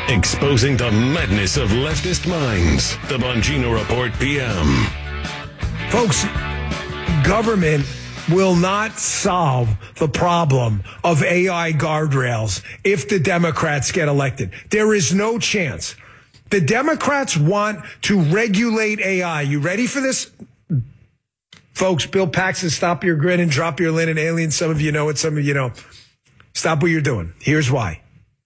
Exposing the madness of leftist minds. The Bongino Report PM. Folks, government will not solve the problem of AI guardrails if the Democrats get elected. There is no chance. The Democrats want to regulate AI. You ready for this? Folks, Bill Paxton, stop your grin and drop your linen. Aliens, some of you know it, some of you don't. Stop what you're doing. Here's why.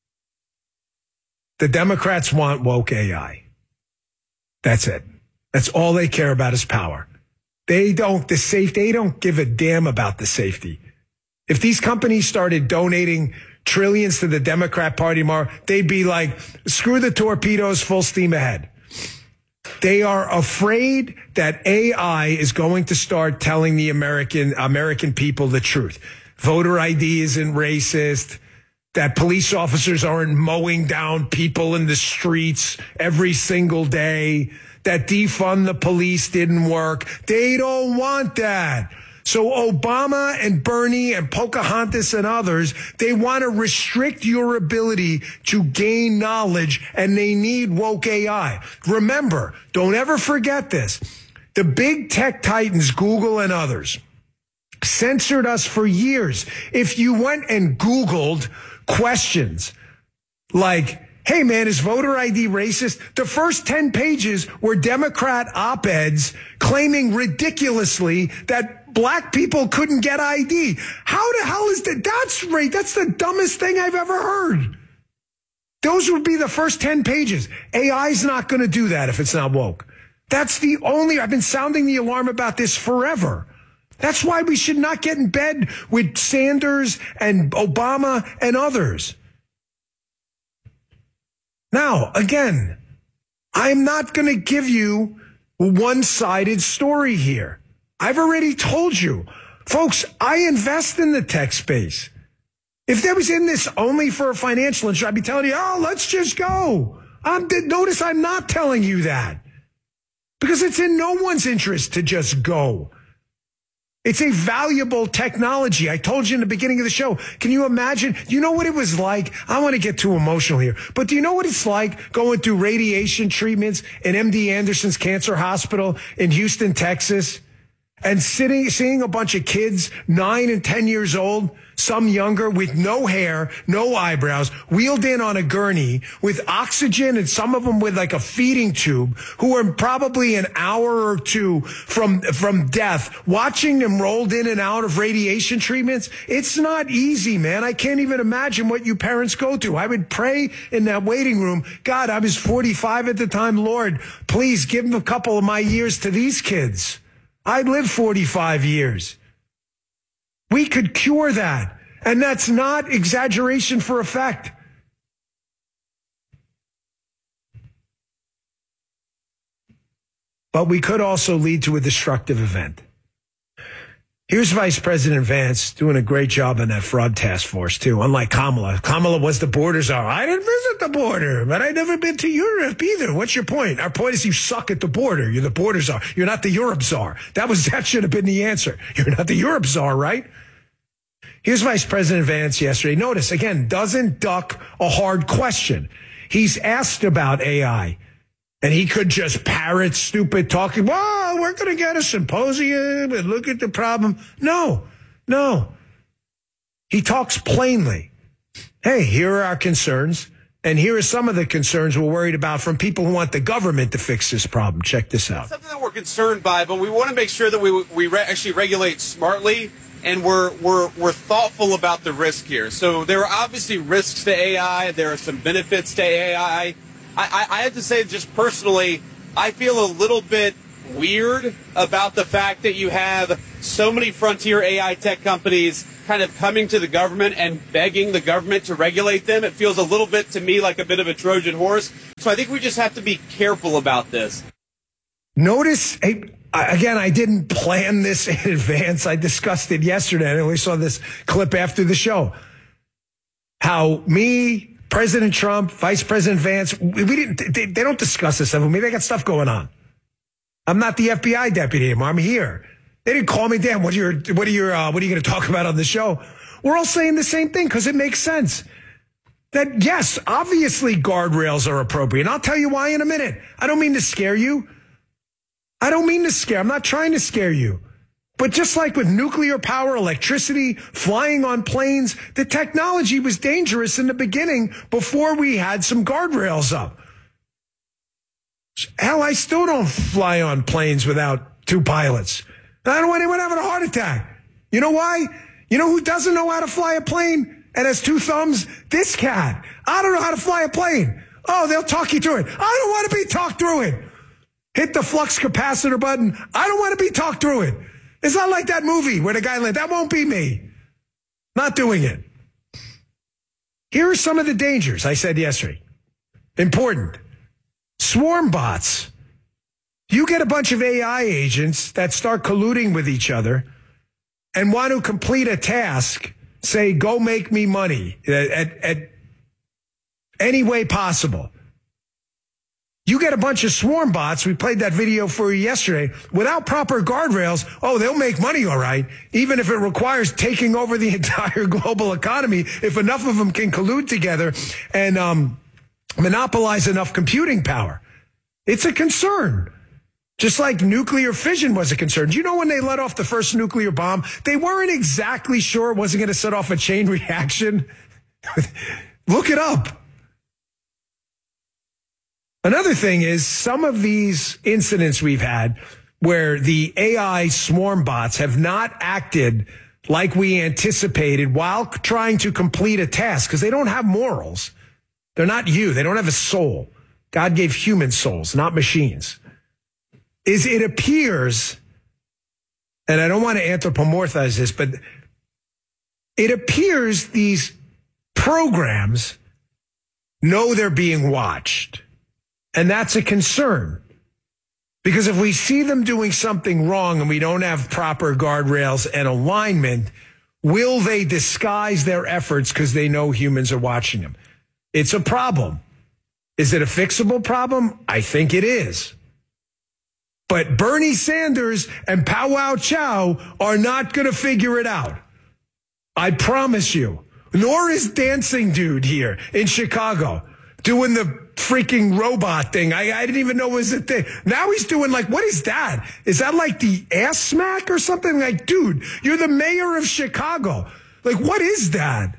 The Democrats want woke AI. That's it. That's all they care about is power. They don't give a damn about the safety. If these companies started donating trillions to the Democrat Party tomorrow, they'd be like, screw the torpedoes, full steam ahead. They are afraid that AI is going to start telling the American people the truth. Voter ID isn't racist, that police officers aren't mowing down people in the streets every single day, that defund the police didn't work. They don't want that. So Obama and Bernie and Pocahontas and others, they want to restrict your ability to gain knowledge, and they need woke AI. Remember, don't ever forget this. The big tech titans, Google and others, censored us for years. If you went and Googled questions like, hey, man, is voter ID racist? The first 10 pages were Democrat op-eds claiming ridiculously that black people couldn't get ID. How the hell is that? That's right. That's the dumbest thing I've ever heard. Those would be the first 10 pages. AI's not going to do that if it's not woke. That's the only, I've been sounding the alarm about this forever. That's why we should not get in bed with Sanders and Obama and others. Now, again, I'm not going to give you a one-sided story here. I've already told you. Folks, I invest in the tech space. If there was in this only for a financial interest, I'd be telling you, oh, let's just go. Notice I'm not telling you that. Because it's in no one's interest to just go. It's a valuable technology. I told you in the beginning of the show. Can you imagine? You know what it was like? I want to get too emotional here. But do you know what it's like going through radiation treatments in MD Anderson's Cancer Hospital in Houston, Texas? And seeing a bunch of kids, 9 and 10 years old, some younger, with no hair, no eyebrows, wheeled in on a gurney with oxygen and some of them with like a feeding tube, who are probably an hour or two from death, watching them rolled in and out of radiation treatments. It's not easy, man. I can't even imagine what you parents go through. I would pray in that waiting room, God, I was 45 at the time. Lord, please give them a couple of my years to these kids. I lived 45 years. We could cure that. And that's not exaggeration for effect. But we could also lead to a destructive event. Here's Vice President Vance doing a great job on that fraud task force, too, unlike Kamala. Kamala was the border czar. I didn't visit the border, but I've never been to Europe either. What's your point? Our point is you suck at the border. You're the border czar. You're not the Europe czar. That should have been the answer. You're not the Europe czar, right? Here's Vice President Vance yesterday. Notice, again, doesn't duck a hard question. He's asked about AI. And he could just parrot stupid talking. Well, we're going to get a symposium and look at the problem. No. He talks plainly. Hey, here are our concerns. And here are some of the concerns we're worried about from people who want the government to fix this problem. Check this out. Something that we're concerned by, but we want to make sure that we actually regulate smartly, and we're thoughtful about the risk here. So there are obviously risks to AI. There are some benefits to AI. I have to say, just personally, I feel a little bit weird about the fact that you have so many frontier AI tech companies kind of coming to the government and begging the government to regulate them. It feels a little bit to me like a bit of a Trojan horse. So I think we just have to be careful about this. Notice, again, I didn't plan this in advance. I discussed it yesterday. I only saw this clip after the show. How me, President Trump, Vice President Vance, they don't discuss this stuff with me. They got stuff going on. I'm not the FBI deputy anymore. I'm here. They didn't call me, Dan, what are you going to talk about on the show? We're all saying the same thing because it makes sense. that, yes, obviously guardrails are appropriate. And I'll tell you why in a minute. I don't mean to scare you. I'm not trying to scare you. But just like with nuclear power, electricity, flying on planes, the technology was dangerous in the beginning before we had some guardrails up. Hell, I still don't fly on planes without two pilots. I don't want anyone having a heart attack. You know why? You know who doesn't know how to fly a plane and has two thumbs? This cat. I don't know how to fly a plane. Oh, they'll talk you through it. I don't want to be talked through it. Hit the flux capacitor button. I don't want to be talked through it. It's not like that movie where the guy landed. That won't be me. Not doing it. Here are some of the dangers I said yesterday. Important. Swarm bots. You get a bunch of AI agents that start colluding with each other and want to complete a task, say, go make me money at any way possible. You get a bunch of swarm bots. We played that video for you yesterday. Without proper guardrails, they'll make money all right, even if it requires taking over the entire global economy. If enough of them can collude together and monopolize enough computing power. It's a concern. Just like nuclear fission was a concern. Do you know when they let off the first nuclear bomb, they weren't exactly sure it wasn't going to set off a chain reaction? Look it up. Another thing is some of these incidents we've had where the AI swarm bots have not acted like we anticipated while trying to complete a task because they don't have morals. They're not you. They don't have a soul. God gave human souls, not machines. It appears, and I don't want to anthropomorphize this, but it appears these programs know they're being watched. And that's a concern. Because if we see them doing something wrong and we don't have proper guardrails and alignment, will they disguise their efforts because they know humans are watching them? It's a problem. Is it a fixable problem? I think it is. But Bernie Sanders and Pow Wow Chow are not going to figure it out. I promise you. Nor is Dancing Dude here in Chicago doing the freaking robot thing. I didn't even know it was a thing. Now he's doing what is that? Is that like the ass smack or something? Like, dude, you're the mayor of Chicago. What is that?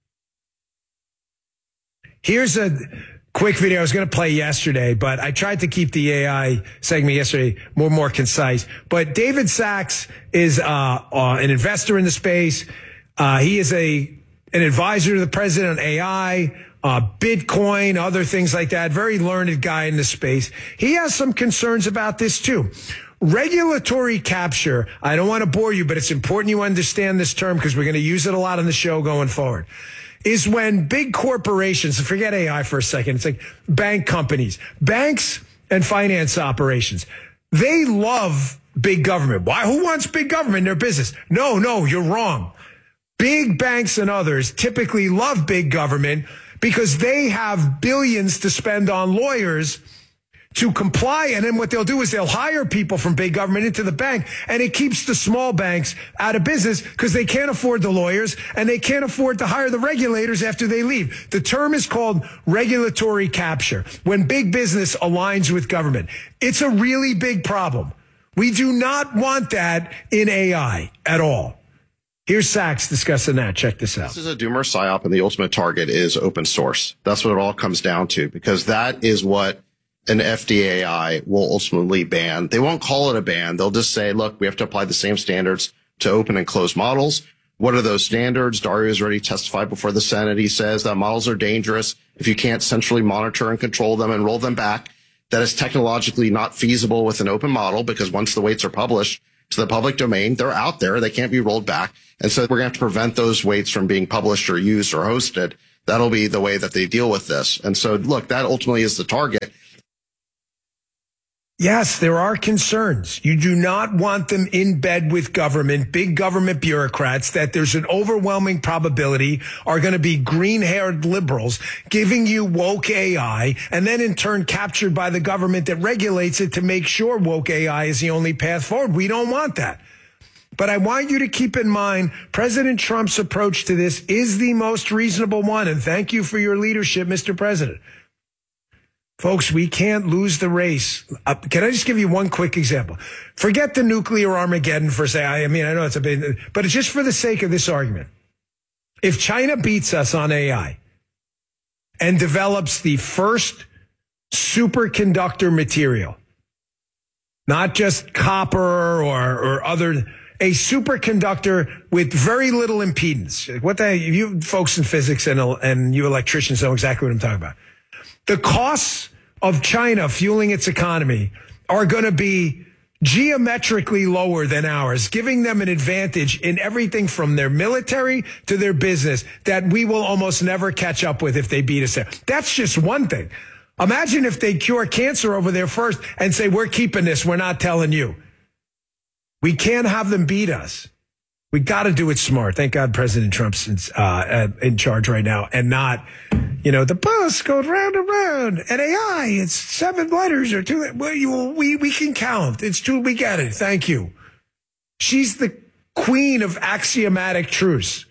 Here's a quick video I was going to play yesterday, but I tried to keep the AI segment yesterday more concise. But David Sachs is an investor in the space. He is an advisor to the president on AI, Bitcoin, other things like that. Very learned guy in the space. He has some concerns about this too. Regulatory capture. I don't want to bore you, but it's important you understand this term because we're going to use it a lot on the show going forward. Is when big corporations, forget AI for a second, it's like bank companies, banks and finance operations. They love big government. Why? Who wants big government in their business? No, you're wrong. Big banks and others typically love big government because they have billions to spend on lawyers to comply. And then what they'll do is they'll hire people from big government into the bank, and it keeps the small banks out of business because they can't afford the lawyers and they can't afford to hire the regulators after they leave. The term is called regulatory capture, when big business aligns with government. It's a really big problem. We do not want that in AI at all. Here's Sachs discussing that. Check this out. This is a doomer psyop, and the ultimate target is open source. That's what it all comes down to, because that is what an FDAI will ultimately ban. They won't call it a ban. They'll just say, look, we have to apply the same standards to open and closed models. What are those standards? Dario has already testified before the Senate. He says that models are dangerous if you can't centrally monitor and control them and roll them back. That is technologically not feasible with an open model, because once the weights are published to the public domain, they're out there. They can't be rolled back. And so we're going to have to prevent those weights from being published or used or hosted. That'll be the way that they deal with this. And so, look, that ultimately is the target. Yes, there are concerns. You do not want them in bed with government, big government bureaucrats that there's an overwhelming probability are going to be green-haired liberals giving you woke AI and then in turn captured by the government that regulates it to make sure woke AI is the only path forward. We don't want that. But I want you to keep in mind, President Trump's approach to this is the most reasonable one. And thank you for your leadership, Mr. President. Folks, we can't lose the race. Can I just give you one quick example? Forget the nuclear Armageddon for say. I mean, I know it's a bit, but it's just for the sake of this argument. If China beats us on AI and develops the first superconductor material, not just copper or other, a superconductor with very little impedance. What the, you folks in physics and you electricians know exactly what I'm talking about. The costs of China fueling its economy are going to be geometrically lower than ours, giving them an advantage in everything from their military to their business that we will almost never catch up with if they beat us there. That's just one thing. Imagine if they cure cancer over there first and say, we're keeping this, we're not telling you. We can't have them beat us. We got to do it smart. Thank God President Trump's in charge right now and not, the bus goes round and round. And AI, it's 7 letters or 2. We can count. It's 2. We get it. Thank you. She's the queen of axiomatic truths.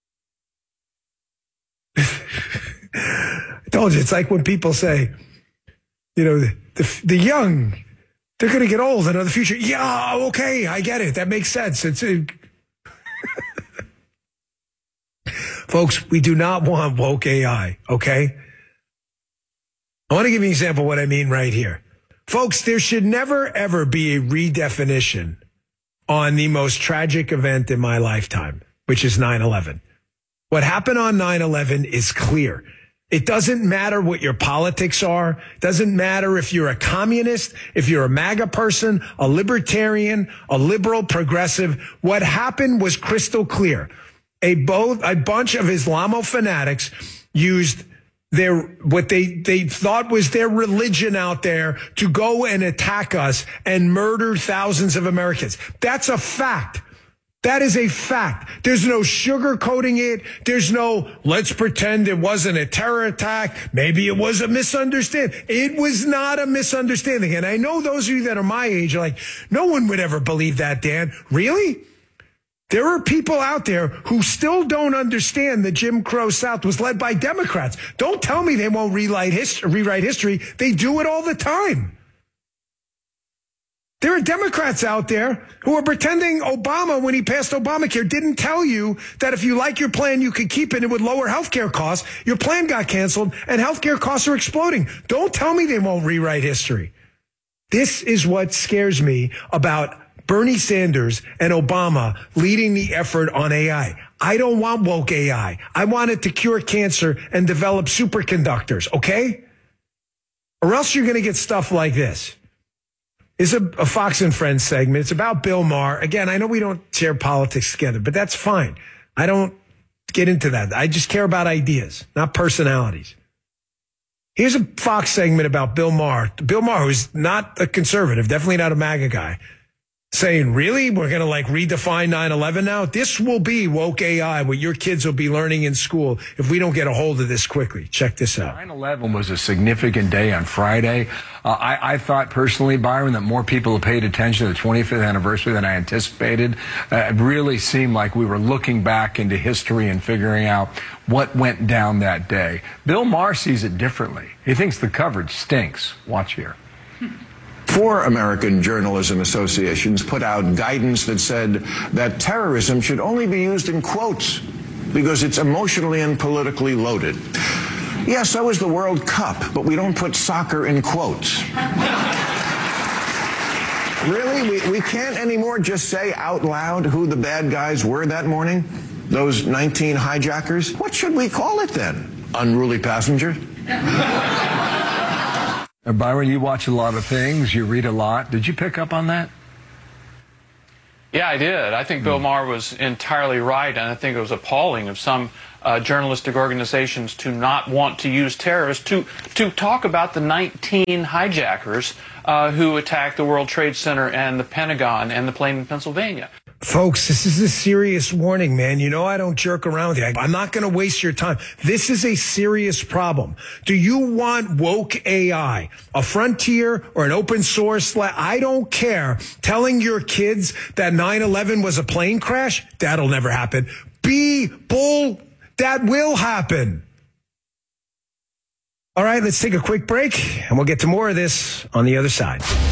I told you, it's like when people say, the young, they're going to get old and know the future. Yeah, okay, I get it. That makes sense. Folks, we do not want woke AI, okay? I want to give you an example of what I mean right here. Folks, there should never, ever be a redefinition on the most tragic event in my lifetime, which is 9/11. What happened on 9/11 is clear. It doesn't matter what your politics are. It doesn't matter if you're a communist, if you're a MAGA person, a libertarian, a liberal, progressive. What happened was crystal clear. A bunch of Islamo fanatics used what they thought was their religion out there to go and attack us and murder thousands of Americans. That's a fact. That is a fact. There's no sugarcoating it. There's no, let's pretend it wasn't a terror attack. Maybe it was a misunderstanding. It was not a misunderstanding. And I know those of you that are my age are like, no one would ever believe that, Dan. Really? There are people out there who still don't understand that Jim Crow South was led by Democrats. Don't tell me they won't rewrite history. They do it all the time. There are Democrats out there who are pretending Obama, when he passed Obamacare, didn't tell you that if you like your plan, you could keep it. It would lower healthcare costs. Your plan got canceled and healthcare costs are exploding. Don't tell me they won't rewrite history. This is what scares me about Bernie Sanders and Obama leading the effort on AI. I don't want woke AI. I want it to cure cancer and develop superconductors, okay? Or else you're going to get stuff like this. It's a Fox and Friends segment. It's about Bill Maher. Again, I know we don't share politics together, but that's fine. I don't get into that. I just care about ideas, not personalities. Here's a Fox segment about Bill Maher. Bill Maher, who's not a conservative, definitely not a MAGA guy, saying, really? We're going to redefine 9/11 now? This will be woke AI, what your kids will be learning in school if we don't get a hold of this quickly. Check this out. 9/11 was a significant day on Friday. I thought personally, Byron, that more people have paid attention to the 25th anniversary than I anticipated. It really seemed like we were looking back into history and figuring out what went down that day. Bill Maher sees it differently. He thinks the coverage stinks. Watch here. 4 American journalism associations put out guidance that said that terrorism should only be used in quotes because it's emotionally and politically loaded. Yeah, so is the World Cup, but we don't put soccer in quotes. Really? We can't anymore just say out loud who the bad guys were that morning? Those 19 hijackers? What should we call it then? Unruly passenger? Byron, you watch a lot of things. You read a lot. Did you pick up on that? Yeah, I did. I think Bill Maher was entirely right, and I think it was appalling of some journalistic organizations to not want to use terrorists to talk about the 19 hijackers who attacked the World Trade Center and the Pentagon and the plane in Pennsylvania. Folks, this is a serious warning, man. You know I don't jerk around with you. I'm not going to waste your time. This is a serious problem. Do you want woke AI, a frontier or an open source? I don't care. Telling your kids that 9/11 was a plane crash? That'll never happen. That will happen. All right, let's take a quick break, and we'll get to more of this on the other side.